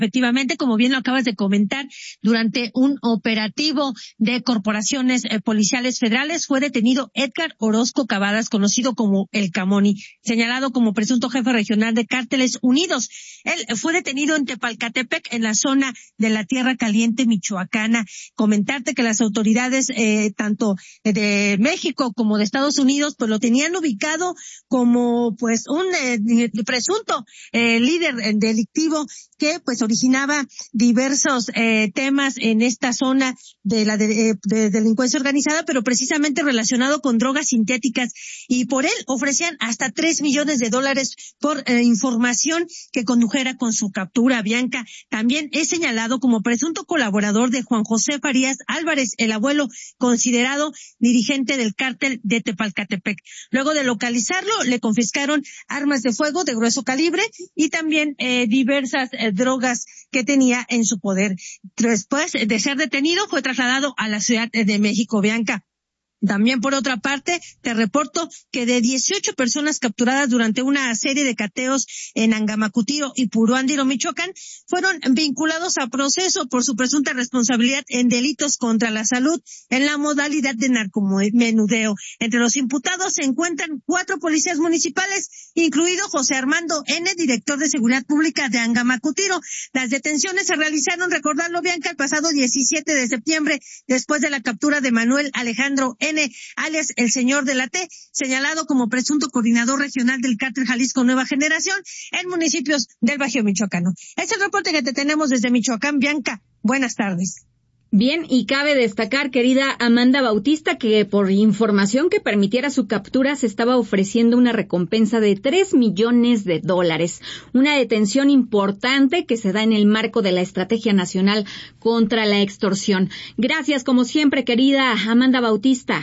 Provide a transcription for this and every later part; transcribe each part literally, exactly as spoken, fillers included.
Efectivamente, como bien lo acabas de comentar, durante un operativo de corporaciones eh, policiales federales fue detenido Edgar Orozco Cavadas, conocido como El Camoni, señalado como presunto jefe regional de Cárteles Unidos. Él fue detenido en Tepalcatepec, en la zona de la Tierra Caliente michoacana. Comentarte que las autoridades, eh, tanto de México como de Estados Unidos, pues lo tenían ubicado como pues un eh, presunto eh, líder delictivo que pues originaba diversos eh, temas en esta zona de la de, de delincuencia organizada, pero precisamente relacionado con drogas sintéticas, y por él ofrecían hasta tres millones de dólares por eh, información que condujera con su captura. Bianca, también es señalado como presunto colaborador de Juan José Farías Álvarez, el abuelo, considerado dirigente del cártel de Tepalcatepec. Luego de localizarlo, le confiscaron armas de fuego de grueso calibre y también eh, diversas eh, drogas que tenía en su poder. Después de ser detenido, fue trasladado a la Ciudad de México. Bianca, también por otra parte, te reporto que de dieciocho personas capturadas durante una serie de cateos en Angamacutiro y Puruándiro, Michoacán, fueron vinculados a proceso por su presunta responsabilidad en delitos contra la salud en la modalidad de narcomenudeo. Entre los imputados se encuentran cuatro policías municipales, incluido José Armando N., director de Seguridad Pública de Angamacutiro. Las detenciones se realizaron, recordarlo, Bianca, el pasado diecisiete de septiembre, después de la captura de Manuel Alejandro N., alias el señor de la T, señalado como presunto coordinador regional del cártel Jalisco Nueva Generación en municipios del Bajío michoacano. Es el reporte que te tenemos desde Michoacán. Bianca, buenas tardes. Bien, y cabe destacar, querida Amanda Bautista, que por información que permitiera su captura se estaba ofreciendo una recompensa de tres millones de dólares. Una detención importante que se da en el marco de la Estrategia Nacional contra la Extorsión. Gracias, como siempre, querida Amanda Bautista.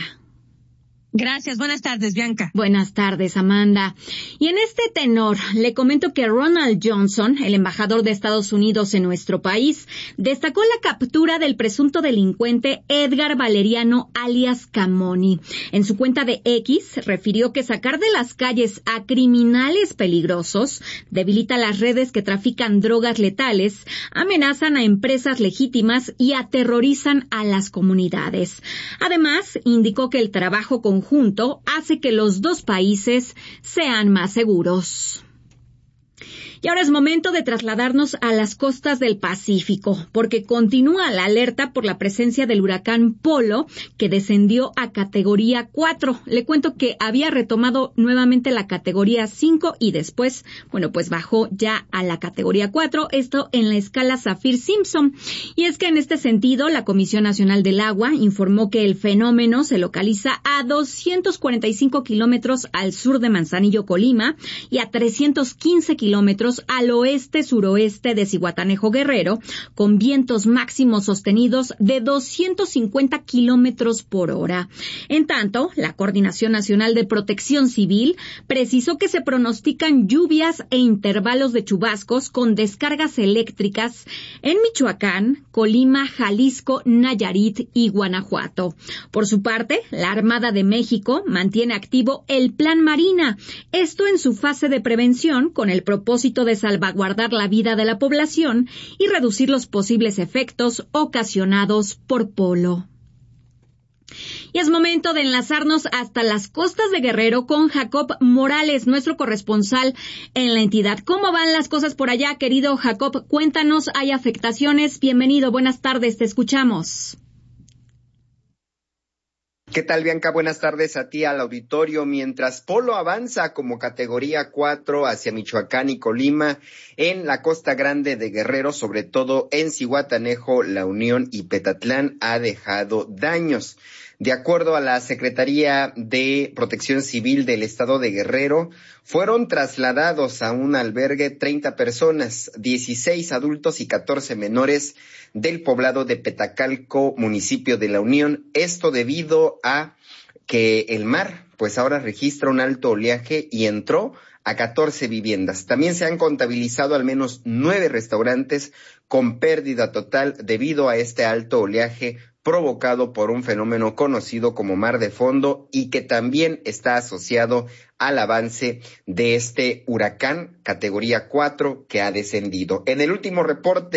Gracias, buenas tardes, Bianca. Buenas tardes, Amanda. Y en este tenor, le comento que Ronald Johnson, el embajador de Estados Unidos en nuestro país, destacó la captura del presunto delincuente Edgar Valeriano, alias Camoni. En su cuenta de X, refirió que sacar de las calles a criminales peligrosos debilita las redes que trafican drogas letales, amenazan a empresas legítimas y aterrorizan a las comunidades. Además, indicó que el trabajo con conjunto hace que los dos países sean más seguros. Y ahora es momento de trasladarnos a las costas del Pacífico, porque continúa la alerta por la presencia del huracán Polo, que descendió a categoría cuatro. Le cuento que había retomado nuevamente la categoría cinco y después, bueno, pues bajó ya a la categoría cuatro, esto en la escala Saffir-Simpson. Y es que en este sentido, la Comisión Nacional del Agua informó que el fenómeno se localiza a doscientos cuarenta y cinco kilómetros al sur de Manzanillo, Colima, y a trescientos quince kilómetros al oeste-suroeste de Zihuatanejo, Guerrero, con vientos máximos sostenidos de doscientos cincuenta kilómetros por hora. En tanto, la Coordinación Nacional de Protección Civil precisó que se pronostican lluvias e intervalos de chubascos con descargas eléctricas en Michoacán, Colima, Jalisco, Nayarit y Guanajuato. Por su parte, la Armada de México mantiene activo el Plan Marina, esto en su fase de prevención con el propósito de salvaguardar la vida de la población y reducir los posibles efectos ocasionados por Polo. Y es momento de enlazarnos hasta las costas de Guerrero con Jacob Morales, nuestro corresponsal en la entidad. ¿Cómo van las cosas por allá, querido Jacob? Cuéntanos, ¿hay afectaciones? Bienvenido, buenas tardes, te escuchamos. ¿Qué tal, Bianca? Buenas tardes a ti, al auditorio. Mientras Polo avanza como categoría cuatro hacia Michoacán y Colima, en la Costa Grande de Guerrero, sobre todo en Zihuatanejo, La Unión y Petatlán, ha dejado daños. De acuerdo a la Secretaría de Protección Civil del Estado de Guerrero, fueron trasladados a un albergue treinta personas, dieciséis adultos y catorce menores del poblado de Petacalco, municipio de La Unión. Esto debido a que el mar, pues ahora registra un alto oleaje y entró a catorce viviendas. También se han contabilizado al menos nueve restaurantes con pérdida total debido a este alto oleaje provocado por un fenómeno conocido como mar de fondo y que también está asociado al avance de este huracán categoría cuatro que ha descendido. En el último reporte